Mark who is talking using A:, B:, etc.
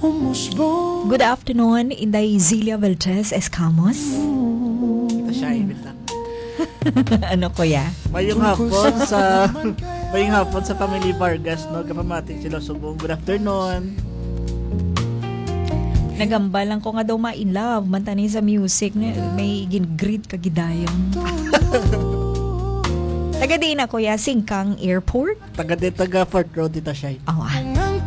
A: Good afternoon, Inday Zilia Valdez Escamos.
B: Ito siya, ibig lang.
A: Ano kuya?
B: Mayong hapon sa Family Vargas, no? Kapamating sila subong. Good afternoon.
A: Nagambal lang ko nga daw ma-in love. Mantani sa music. May gin-greet kagidayon. Taga di na kuya, Singkang Airport.
B: Taga Fort Road, dito siya.
A: Oh,